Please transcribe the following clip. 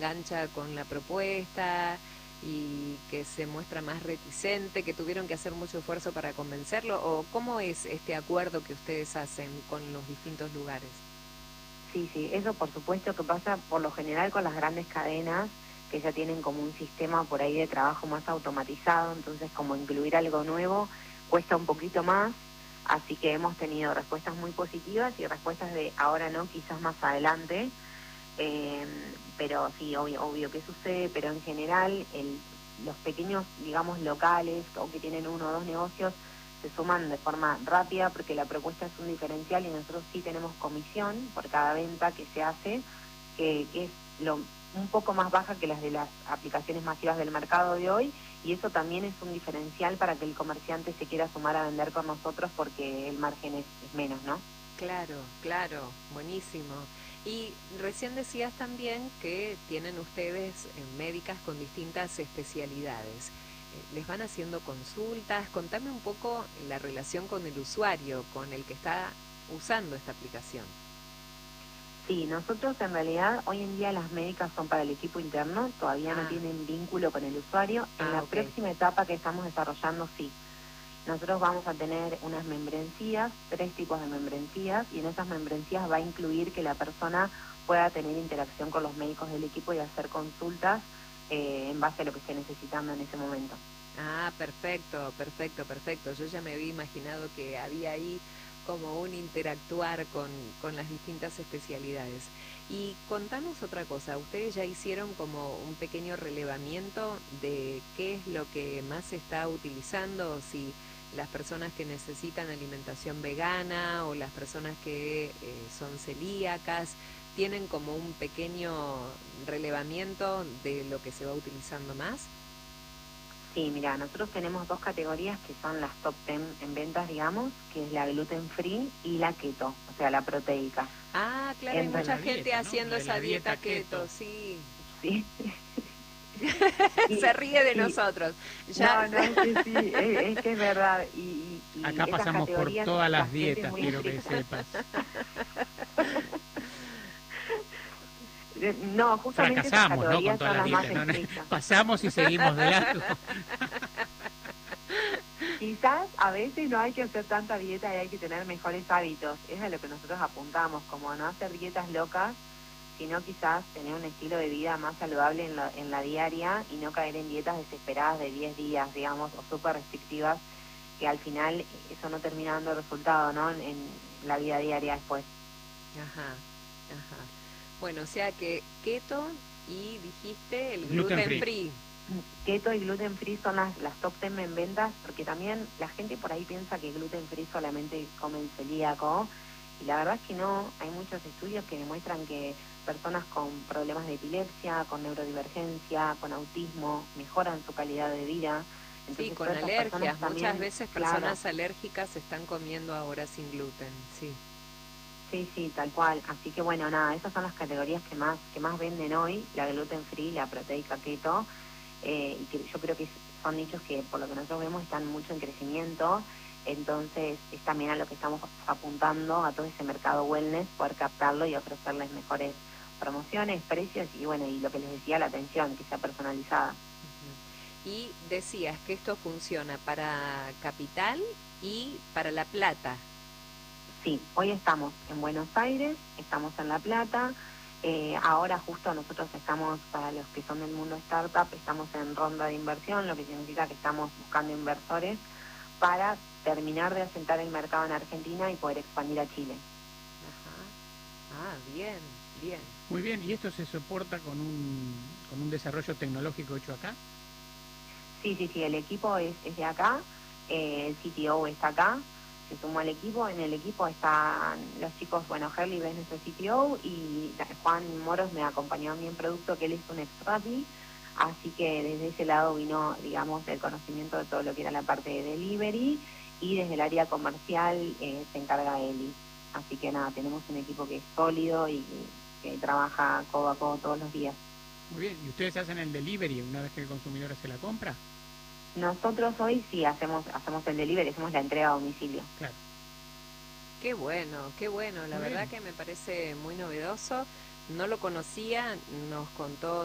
engancha con la propuesta y que se muestra más reticente, que tuvieron que hacer mucho esfuerzo para convencerlo? ¿O cómo es este acuerdo que ustedes hacen con los distintos lugares? Sí, sí, eso por supuesto que pasa por lo general con las grandes cadenas que ya tienen como un sistema por ahí de trabajo más automatizado, entonces como incluir algo nuevo cuesta un poquito más, así que hemos tenido respuestas muy positivas y respuestas de ahora no, quizás más adelante, eh, pero sí, obvio que sucede, pero en general los pequeños, digamos, locales o que tienen uno o dos negocios se suman de forma rápida porque la propuesta es un diferencial y nosotros sí tenemos comisión por cada venta que se hace, que es un poco más baja que las de las aplicaciones masivas del mercado de hoy, y eso también es un diferencial para que el comerciante se quiera sumar a vender con nosotros porque el margen es menos, ¿no? Claro, claro, buenísimo. Y recién decías también que tienen ustedes médicas con distintas especialidades. ¿Les van haciendo consultas? Contame un poco la relación con el usuario, con el que está usando esta aplicación. Sí, nosotros en realidad hoy en día las médicas son para el equipo interno, todavía no Ah, tienen vínculo con el usuario. En la ok. próxima etapa que estamos desarrollando, sí. Nosotros vamos a tener unas membresías, 3 tipos de membresías, y en esas membresías va a incluir que la persona pueda tener interacción con los médicos del equipo y hacer consultas en base a lo que esté necesitando en ese momento. Ah, perfecto, perfecto, perfecto. Yo ya me había imaginado que había ahí como un interactuar con las distintas especialidades. Y contanos otra cosa, ustedes ya hicieron como un pequeño relevamiento de qué es lo que más se está utilizando, si las personas que necesitan alimentación vegana o las personas que son celíacas, tienen como un pequeño relevamiento de lo que se va utilizando más. Sí, mira, nosotros tenemos 2 categorías que son las top 10 en ventas, digamos, que es la gluten free y la keto, o sea, la proteica. Ah, claro, hay La de Entonces, mucha la gente dieta, ¿no? haciendo La de esa la dieta dieta keto, keto. sí. sí. Se y, ríe de y nosotros. Ya. no, es que sí, es que es verdad. Y Acá esas pasamos por categorías, todas la las gente es dietas, muy quiero que estricta. sepas. No, justamente esas Fracasamos, ¿no? Con categorías todas son las las más dietas, ¿no? estrictas. Pasamos y seguimos de largo. Quizás a veces no hay que hacer tanta dieta y hay que tener mejores hábitos. Es a lo que nosotros apuntamos, como no hacer dietas locas, sino quizás tener un estilo de vida más saludable en la diaria y no caer en dietas desesperadas de 10 días, digamos, o súper restrictivas, que al final eso no termina dando resultado, ¿no? En la vida diaria después. Ajá, ajá. Bueno, o sea que keto y dijiste el Gluten gluten free. free. Keto y gluten free son las top 10 en ventas, porque también la gente por ahí piensa que gluten free solamente comen celíaco, y la verdad es que no. Hay muchos estudios que demuestran que personas con problemas de epilepsia, con neurodivergencia, con autismo, mejoran su calidad de vida. Sí, Entonces con todas esas personas alergias. Muchas también, veces claro, personas alérgicas están comiendo ahora sin gluten. Sí. sí, sí, tal cual. Así que bueno, nada, esas son las categorías que más venden hoy, la gluten free, la proteica keto, y que yo creo que son nichos que por lo que nosotros vemos están mucho en crecimiento. Entonces es también a lo que estamos apuntando, a todo ese mercado wellness, poder captarlo y ofrecerles mejores promociones, precios y bueno, y lo que les decía, la atención, que sea personalizada. Ujú. Y decías que esto funciona para Capital y para La Plata. Sí, hoy estamos en Buenos Aires, estamos en La Plata. Ahora justo nosotros estamos, para los que son del mundo startup, estamos en ronda de inversión, lo que significa que estamos buscando inversores para terminar de asentar el mercado en Argentina y poder expandir a Chile. Ajá. Ah, bien, bien. Muy bien, ¿y esto se soporta con un desarrollo tecnológico hecho acá? Sí, sí, sí, el equipo es de acá, el CTO está acá, se sumó al equipo. En el equipo están los chicos, bueno, Herli es nuestro CTO y Juan Moros me acompañó a mí en producto, que él es un ex Rappi, así que desde ese lado vino, digamos, el conocimiento de todo lo que era la parte de delivery, y desde el área comercial se encarga Eli. Así que nada, tenemos un equipo que es sólido y que trabaja codo a codo todos los días. Muy bien, ¿y ustedes hacen el delivery una vez que el consumidor hace la compra? Nosotros hoy sí hacemos el delivery, hacemos la entrega a domicilio. Claro. Qué bueno, qué bueno. La Muy verdad bien. que me parece muy novedoso. No lo conocía, nos contó